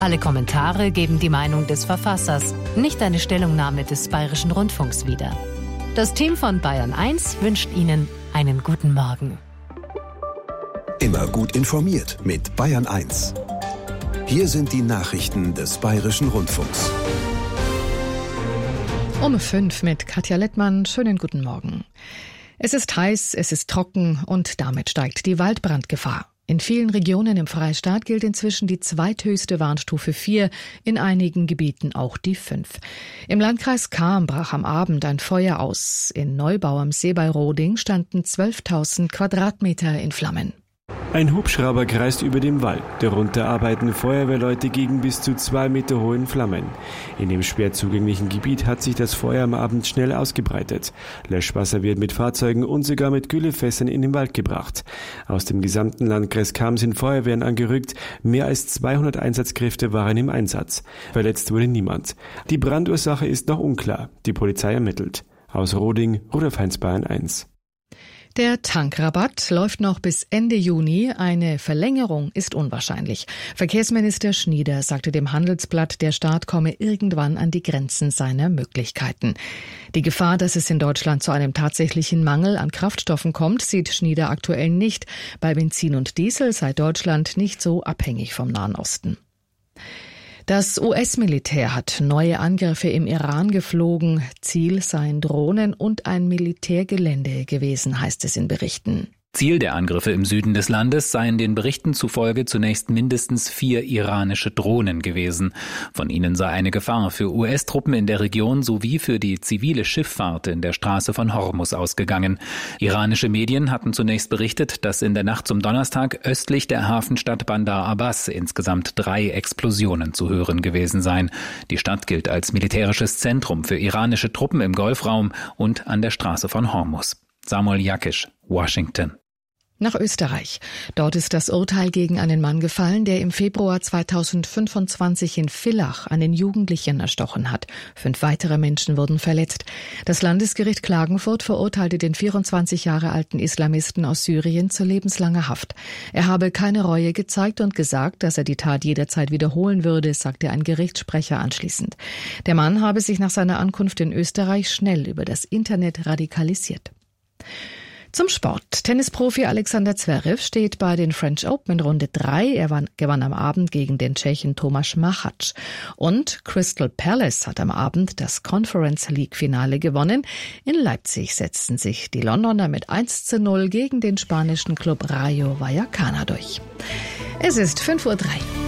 Alle Kommentare geben die Meinung des Verfassers, nicht eine Stellungnahme des Bayerischen Rundfunks wieder. Das Team von Bayern 1 wünscht Ihnen einen guten Morgen. Immer gut informiert mit Bayern 1. Hier sind die Nachrichten des Bayerischen Rundfunks. Um 5 mit Katja Lettmann. Schönen guten Morgen. Es ist heiß, es ist trocken und damit steigt die Waldbrandgefahr. In vielen Regionen im Freistaat gilt inzwischen die zweithöchste Warnstufe 4, in einigen Gebieten auch die 5. Im Landkreis Cham brach am Abend ein Feuer aus. In Neubau am See bei Roding standen 12.000 Quadratmeter in Flammen. Ein Hubschrauber kreist über dem Wald. Darunter arbeiten Feuerwehrleute gegen bis zu 2 Meter hohen Flammen. In dem schwer zugänglichen Gebiet hat sich das Feuer am Abend schnell ausgebreitet. Löschwasser wird mit Fahrzeugen und sogar mit Güllefässern in den Wald gebracht. Aus dem gesamten Landkreis Cham sind Feuerwehren angerückt. Mehr als 200 Einsatzkräfte waren im Einsatz. Verletzt wurde niemand. Die Brandursache ist noch unklar. Die Polizei ermittelt. Aus Roding, Rudolf Heinz, Bayern 1. Der Tankrabatt läuft noch bis Ende Juni. Eine Verlängerung ist unwahrscheinlich. Verkehrsminister Schnieder sagte dem Handelsblatt, der Staat komme irgendwann an die Grenzen seiner Möglichkeiten. Die Gefahr, dass es in Deutschland zu einem tatsächlichen Mangel an Kraftstoffen kommt, sieht Schnieder aktuell nicht. Bei Benzin und Diesel sei Deutschland nicht so abhängig vom Nahen Osten. Das US-Militär hat neue Angriffe im Iran geflogen. Ziel seien Drohnen und ein Militärgelände gewesen, heißt es in Berichten. Ziel der Angriffe im Süden des Landes seien den Berichten zufolge zunächst mindestens 4 iranische Drohnen gewesen. Von ihnen sei eine Gefahr für US-Truppen in der Region sowie für die zivile Schifffahrt in der Straße von Hormuz ausgegangen. Iranische Medien hatten zunächst berichtet, dass in der Nacht zum Donnerstag östlich der Hafenstadt Bandar Abbas insgesamt 3 Explosionen zu hören gewesen seien. Die Stadt gilt als militärisches Zentrum für iranische Truppen im Golfraum und an der Straße von Hormuz. Samuel Jakisch, Washington. Nach Österreich. Dort ist das Urteil gegen einen Mann gefallen, der im Februar 2025 in Villach einen Jugendlichen erstochen hat. 5 weitere Menschen wurden verletzt. Das Landesgericht Klagenfurt verurteilte den 24 Jahre alten Islamisten aus Syrien zu lebenslanger Haft. Er habe keine Reue gezeigt und gesagt, dass er die Tat jederzeit wiederholen würde, sagte ein Gerichtssprecher anschließend. Der Mann habe sich nach seiner Ankunft in Österreich schnell über das Internet radikalisiert. Zum Sport. Tennisprofi Alexander Zverev steht bei den French Open in Runde 3. Er gewann am Abend gegen den Tschechen Tomáš Machac. Und Crystal Palace hat am Abend das Conference League Finale gewonnen. In Leipzig setzten sich die Londoner mit 1:0 gegen den spanischen Club Rayo Vallecano durch. Es ist 5:03 Uhr.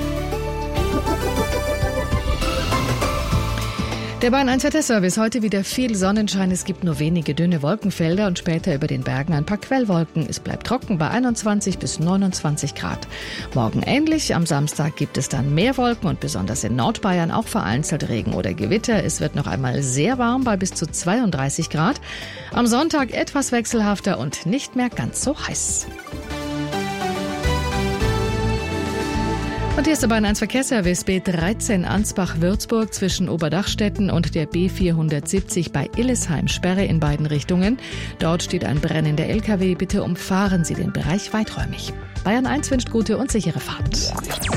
Der Bayern 1 Wetterservice. Heute wieder viel Sonnenschein. Es gibt nur wenige dünne Wolkenfelder und später über den Bergen ein paar Quellwolken. Es bleibt trocken bei 21 bis 29 Grad. Morgen ähnlich. Am Samstag gibt es dann mehr Wolken und besonders in Nordbayern auch vereinzelt Regen oder Gewitter. Es wird noch einmal sehr warm bei bis zu 32 Grad. Am Sonntag etwas wechselhafter und nicht mehr ganz so heiß. Und hier ist der Bayern 1 Verkehrsservice. B13 Ansbach-Würzburg zwischen Oberdachstetten und der B470 bei Illesheim. Sperre in beiden Richtungen. Dort steht ein brennender LKW. Bitte umfahren Sie den Bereich weiträumig. Bayern 1 wünscht gute und sichere Fahrt.